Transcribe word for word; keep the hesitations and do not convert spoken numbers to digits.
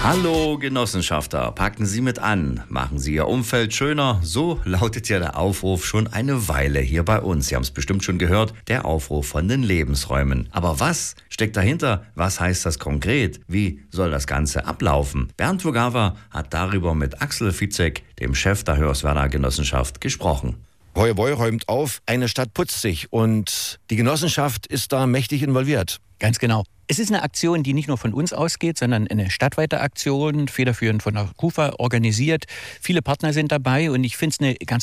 Hallo Genossenschafter, packen Sie mit an, machen Sie Ihr Umfeld schöner. So lautet ja der Aufruf schon eine Weile hier bei uns. Sie haben es bestimmt schon gehört, der Aufruf von den Lebensräumen. Aber was steckt dahinter? Was heißt das konkret? Wie soll das Ganze ablaufen? Bernd Vogava hat darüber mit Axel Fitzek, dem Chef der Hoyerswerda Genossenschaft, gesprochen. Woy Woy räumt auf, eine Stadt putzt sich und die Genossenschaft ist da mächtig involviert. Ganz genau. Es ist eine Aktion, die nicht nur von uns ausgeht, sondern eine stadtweite Aktion, federführend von der KUFA organisiert. Viele Partner sind dabei und ich finde es eine ganz